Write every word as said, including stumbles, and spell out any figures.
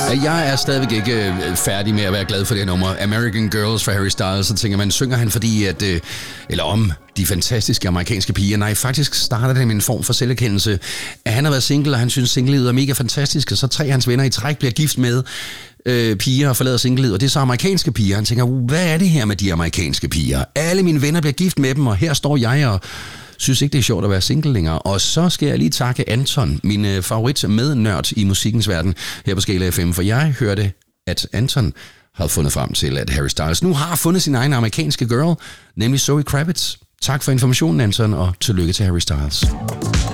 Jeg er stadigvæk ikke færdig med at være glad for det nummer. American Girls fra Harry Styles. Så tænker man, synger han fordi, at... Eller om de fantastiske amerikanske piger. Nej, faktisk starter det med en form for selverkendelse. At han har været single, og han synes, singlelivet er mega fantastisk. Og så tre af hans venner i træk bliver gift med øh, piger og forlader singlelivet. Og det er så amerikanske piger. Han tænker, hvad er det her med de amerikanske piger? Alle mine venner bliver gift med dem, og her står jeg og... synes ikke, det er sjovt at være single længere. Og så skal jeg lige takke Anton, min øh, favorit mednørd i musikkens verden her på Skala F M, for jeg hørte, at Anton havde fundet frem til, at Harry Styles nu har fundet sin egen amerikanske girl, nemlig Zoe Kravitz. Tak for informationen, Anton, og tillykke til Harry Styles.